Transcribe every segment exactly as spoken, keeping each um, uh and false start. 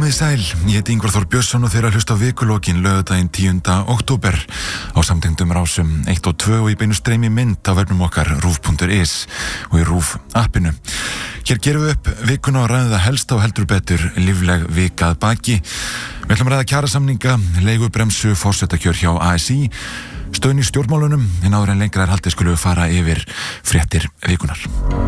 Komið sæl, ég heiti Ingvar Þór Björnsson og þeir að hlusta á vikulokin laugardaginn tíunda október á samtengdum rásum eitt og tvö og í beinu streymi mynd á vefnum okkar rúv punktur is og í RÚV appinu. Hér gerum við upp vikuna og ræðum það helst á heldur betur lífleg vika að baki. Við ætlum að ræða kjarasamninga, leigubremsu, forsetakjör hjá A S í, stöðun í stjórnmálunum, en áður en lengra er haldið skulum við fara yfir fréttir vikunar.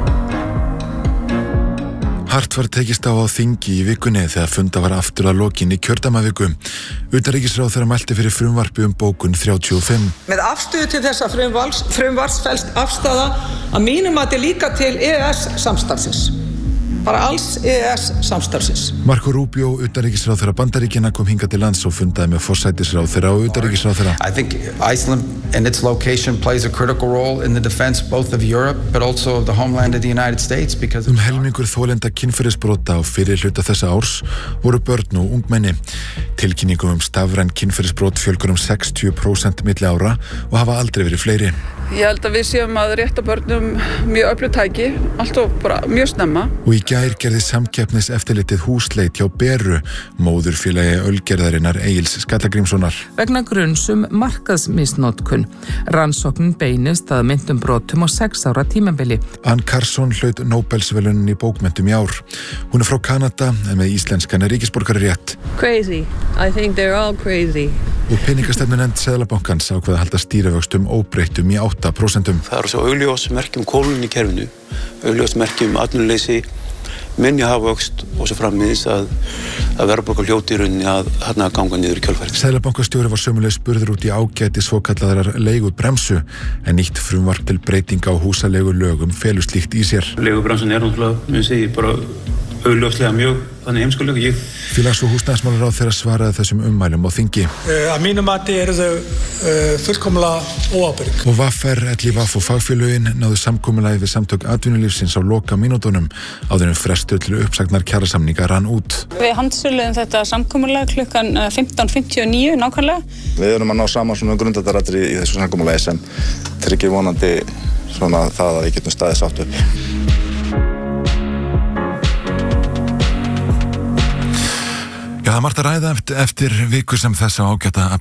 Hart var tekist á á þingi í vikunni þegar funda var aftur að lokinni kjördæmaviku. Utanríkisráðherra mælti fyrir frumvarpi um bókun þrjátíu og fimm. Með afstöðu til þessa frumvarps, frumvarps felst afstaða að mínum mati líka til E E S samstarfsins. Bara alls E E S samstarfsins. Marco Rubio, utanríkisráðherra Bandaríkjanna, kom hingað til lands og fundaði með forsætisráðherra og utanríkisráðherra. I think Iceland and its location plays a critical role in the defense both of Europe but also of the homeland of the United States because Um helmingur þolenda kynferðisbrota á fyrri hluta þessa árs voru börn og ungmenni. Tilkynningum um stafræn kynferðisbrot fjölgar um sextíu prósent milli ára og hafa aldrei verið fleiri. Ég held að við séum að rétta börnum mjög öflugt tæki, alltaf bara mjög snemma. Og í gær gerði samkeppniseftirlitið húsleit hjá Beru, móðurfélagi Ölgerðarinnar Egils Skallagrímssonar. Vegna grunns um markaðsmisnotkun. Rannsóknin beinist að meintum brotum á sex ára tímabili. Ann Carson hlaut Nóbelsverðlaunin í bókmenntum í ár. Hún er frá Kanada en með íslenskan ríkisborgararétt. Crazy. I think they're all crazy. Og peningastefnunefnd Seðlabankans ákvað að halda stýrivöxtum óbreyttum í átta prósent. Það eru svo augljós merki um kólnun í kerfinu, augljós merki um atvinnuleysi, minni hagvöxt og svo frammiðis að, að verðbólga hljóti í rauninni að hérna ganga niður í kjölfarið. Seðlabankastjóri var sömuleiðis spurður út í ágæti svokallaðrar leigubremsu en nýtt frumvarp til breytinga á húsaleigulögum felur slíkt í sér. Leigubremsan er náttúrulega, mun segi, bara augljóslega mjög þannig heimskulega ég. Félags- og húsnæðismálaráðherra svaraði þessum ummælum á þingi. Uh, að mínum mati eru þau uh, fullkomlega óábyrg. Og V R, L I V og fagfélögin náðu samkomulagi við samtök atvinnulífsins á loka mínútunum áður en frestur til uppsagnar kjarasamninga rann út. Við handsöluðum þetta samkomulag klukkan fimmtán fimmtíu og níu nákvæmlega. Við erum að ná saman svona grundvallaratriði í þessu samkomulagi sem tryggir vonandi svona það að við getum staðið sátt upp. Já, það er margt að ræða eftir, eftir viku sem þessa ágæta